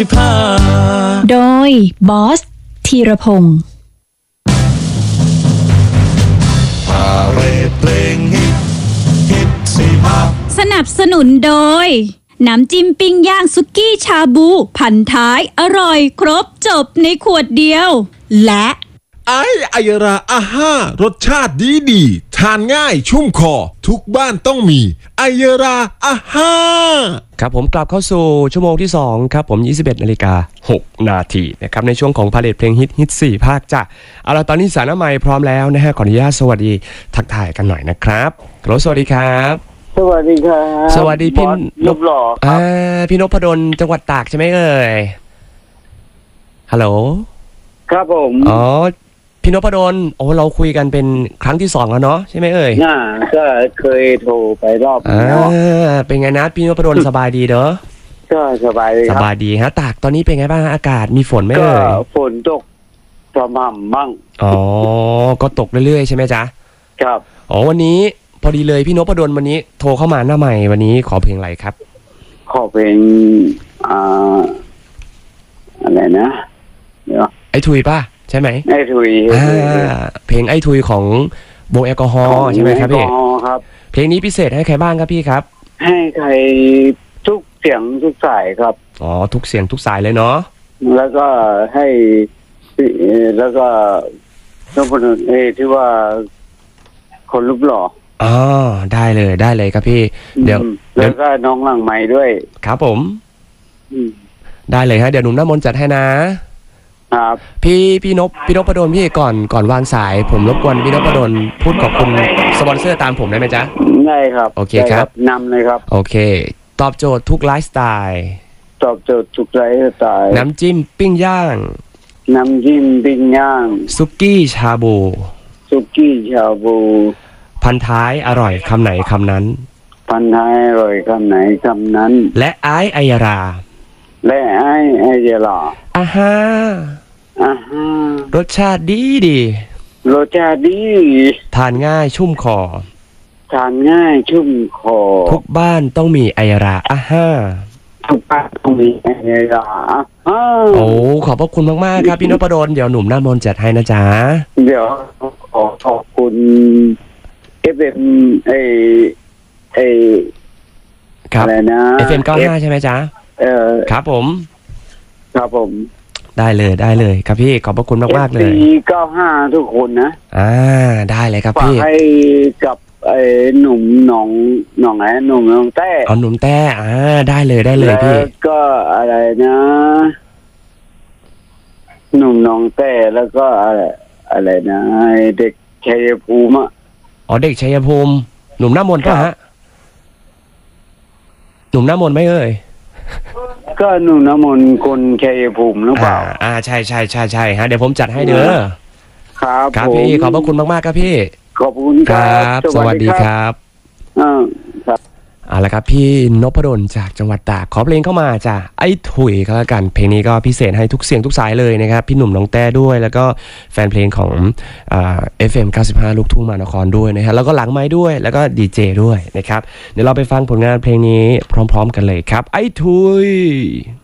95 โดยบอสธีรพงศ์พาเรดเพลงฮิต45 สนับสนุนโดยน้ำจิ้มปิ้งย่างสุกี้ชาบูพันท้ายอร่อยครบจบในขวดเดียวและไอยราอาห้ารสชาติดีทานง่ายชุ่มคอทุกบ้านต้องมีไอยราอาห้าครับผมกลับเข้าสู่ชั่วโมงที่2ครับผม 21:06 นาทีนะครับในช่วงของพาเลทเพลงฮิต4ภาคจ้ะเอาล่ะตอนนี้สารใหม่พร้อมแล้วนะฮะขออนุญาตสวัสดีทักทายกันหน่อยนะครับสวัสดีครับสวัสดีครับสวัสดีพี่นพหล่อครับพี่นพดลจังหวัดตากใช่ไหมเอ่ยฮัลโหลครับผมพี่นพดลเราคุยกันเป็นครั้งที่2แล้วเนาะใช่ไหมเอ่ยก็เคยโทรไปรอบแล้วเป็นไงนะพี่นพดลสบายดีเด้อก็สบายดีครับสบายดีฮะตากตอนนี้เป็นไงบ้างอากาศมีฝนไหมเอ่ยก็ฝนตกประมาณบ้างก็ตกเรื่อยๆใช่ไหมจ๊ะครับวันนี้พอดีเลยพี่นพดลวันนี้โทรเข้ามาหน้าใหม่วันนี้ขอเพลงอะไรครับขอเพลงอะไรนะเดี๋ยวไอ้ทุยป่ะใช่ไหมไอ้ทุยเพลงไอ้ทุยของวงแอลกอฮอล์ใช่ไหมครับพี่ครับเพลงนี้พิเศษให้ใครบ้างครับพี่ครับให้ใครทุกเสียงทุกสายครับทุกเสียงทุกสายเลยเนาะแล้วก็ให้แล้วก็ต้องพูดที่ว่าคนรูปหล่อได้เลยครับพี่เดี๋ยวแล้วก็น้องหลังใหม่ด้วยครับผมได้เลยฮะเดี๋ยวหนุ่มน้ำมนต์จัดให้นะครับพี่นพดลพี่ก่อนวางสายผมรบกวนพี่นพดลพูดขอบคุณสปอนเซอร์ตามผมได้ไหมจ๊ะได้ครับโอเคครับนำเลยครับโอเคตอบโจทย์ทุกไลฟ์สไตล์ตอบโจทย์ทุกไลฟ์สไตล์น้ำจิ้มปิ้งย่างสุกี้ชาบูพันท้ายอร่อยคำไหนคำนั้นพันท้ายอร่อยคำไหนคำนั้นและไอายรารอาฮารสชาติดีทานง่ายชุ่มคอทุกบ้านต้องมีไอราอาฮาทุกบ้านต้องมีไอราขอบพระคุณมากๆครับพี่นพดลเดี๋ยวหนุ่มหน้ามนต์จัดให้นะจ๊ะเดี๋ยวขอบคุณFM อะไรนะ FM 95ใช่ไหมจ๊ะครับผมได้เลยครับพี่ขอบพระคุณมากๆเลย 95ทุกคนนะได้เลยครับพี่ฝากให้กับหนุ่มหนองหนุ่มแต้หนุ่มแต้ได้เลยพี่ก็อะไรนะหนุ่มหนองแต้แล้วก็อะไรนะเด็กชัยภูมิเด็กชัยภูมิหนุ่มหน้ามนต์ป่ะฮะหนุ่มหน้ามนต์ไหมเอ่ยก็หนุ่มน้ำมนต์คนชัยภูมิหรือเปล่าใช่ฮะเดี๋ยวผมจัดให้เด้อครับพี่ขอบพระคุณมากๆครับพี่ขอบคุณครับสวัสดีครับเอาละครับพี่นพดลจากจังหวัดตากขอเพลงเข้ามาจ้ะไอ้ถุยก็แล้วกันเพลงนี้ก็พิเศษให้ทุกเสียงทุกสายเลยนะครับพี่หนุ่มน้องแต้ด้วยแล้วก็แฟนเพลงของFM 95ลูกทุ่งมานครด้วยนะฮะแล้วก็หลังไม้ด้วยแล้วก็ดีเจด้วยนะครับเดี๋ยวเราไปฟังผลงานเพลงนี้พร้อมๆกันเลยครับไอ้ถุย